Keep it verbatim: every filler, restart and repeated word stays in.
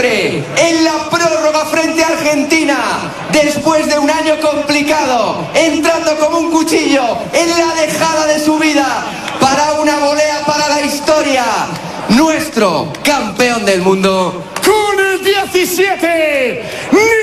siempre, en la prórroga frente a Argentina, después de un año complicado, entrando como un cuchillo en la dejada de su vida para una volea para la historia, nuestro campeón del mundo con el diecisiete.